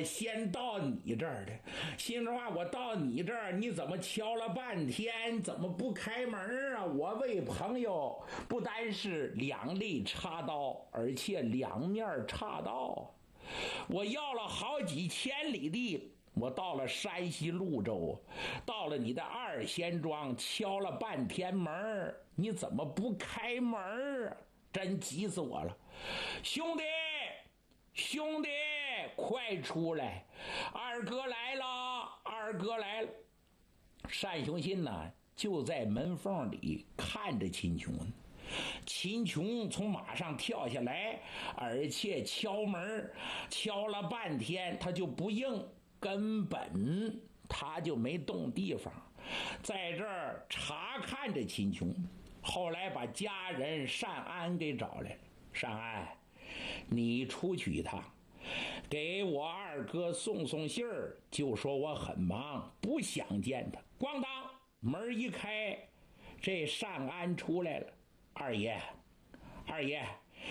先到你这儿的。心里话，我到你这儿，你怎么敲了半天，怎么不开门啊？我为朋友不单是两肋插刀，而且两面插刀。我要了好几千里地，我到了山西潞州，到了你的二仙庄，敲了半天门，你怎么不开门啊？真急死我了！兄弟，兄弟，快出来！二哥来了，二哥来了！单雄信呢，就在门缝里看着秦琼。秦琼从马上跳下来，而且敲门，敲了半天他就不应，根本他就没动地方，在这儿查看着秦琼。后来把家人单安给找来了。单安，你出去一趟，给我二哥送信儿，就说我很忙，不想见他。咣当，门一开，这单安出来了。二爷，二爷，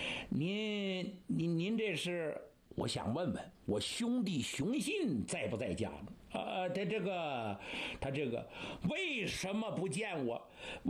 您这是？我想问问我兄弟熊信在不在家呢？他这个为什么不见我？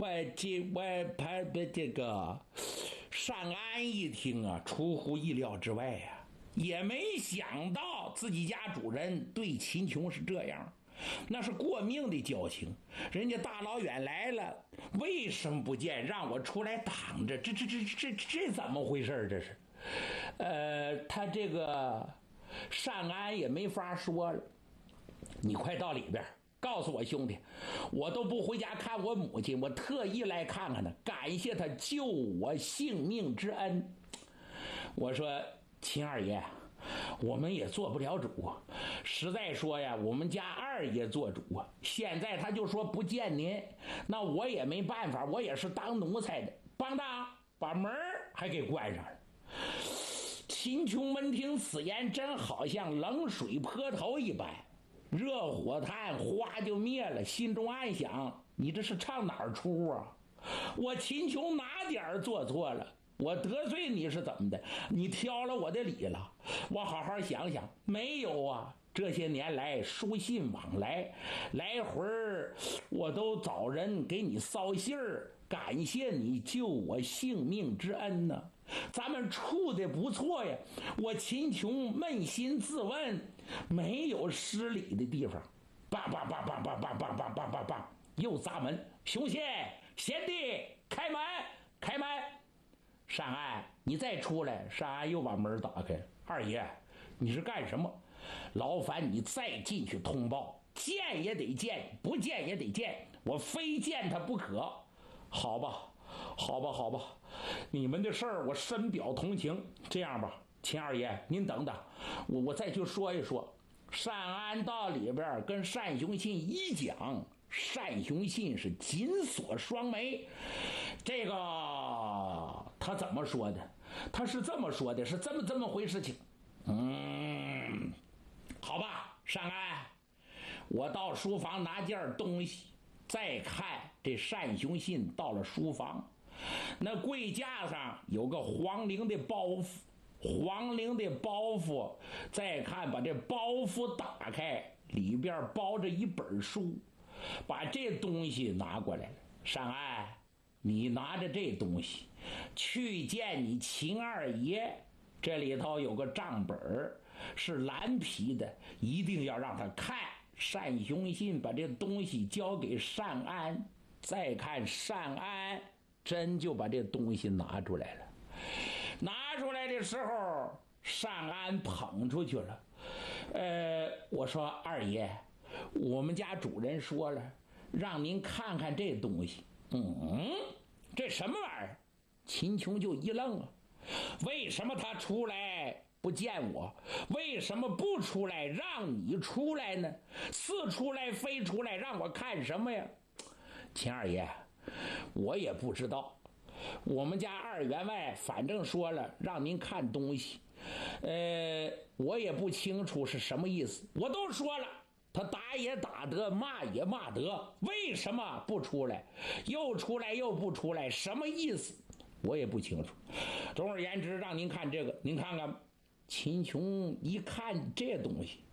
这个单安一听啊，出乎意料之外啊，也没想到自己家主人对秦琼是这样。那是过命的交情，人家大老远来了，为什么不见？让我出来挡着，这怎么回事？这是，他这个单安也没法说了。你快到里边告诉我兄弟，我都不回家看我母亲，我特意来看看他，感谢他救我性命之恩。我说秦二爷，我们也做不了主，实在说呀，我们家二爷做主啊。现在他就说不见您，那我也没办法，我也是当奴才的。邦当把门还给关上了。秦琼闻听此言，真好像冷水泼头一般，热火炭哗就灭了，心中暗想：你这是唱哪儿出啊？我秦琼哪点做错了？我得罪你是怎么的？你挑了我的理了？我好好想想，没有啊。这些年来书信往来，来回我都找人给你捎信儿，感谢你救我性命之恩呢。咱们处的不错呀。我秦琼扪心自问，没有失礼的地方。梆梆梆梆梆梆梆梆梆梆梆，又砸门。雄信，贤弟，开门，开门。单安，你再出来。单安又把门打开。二爷，你是干什么？劳烦你再进去通报，见也得见，不见也得见，我非见他不可。好吧，好吧，好吧，你们的事儿我深表同情。这样吧，秦二爷，您等等，我再去说一说。单安到里边跟单雄信一讲，单雄信是紧锁双眉。这个他怎么说的？他是这么说的，是这么回事情。好吧，单安，我到书房拿件东西。再看这单雄信到了书房，那柜架上有个黄绫的包袱，黄绫的包袱。再看把这包袱打开，里边包着一本书，把这东西拿过来了。单安，你拿着这东西去见你秦二爷，这里头有个账本，是蓝皮的，一定要让他看。单雄信把这东西交给单安，再看单安真就把这东西拿出来了。拿出来的时候，单安捧出去了。我说二爷，我们家主人说了，让您看看这东西。这什么玩意儿？秦琼就一愣了。为什么他出来不见我？为什么不出来让你出来呢？似出来非出来，让我看什么呀？秦二爷，我也不知道。我们家二员外反正说了让您看东西，我也不清楚是什么意思。我都说了，他打也打得，骂也骂得，为什么不出来？又出来又不出来，什么意思？我也不清楚。总而言之，让您看这个，您看看。秦琼一看这东西，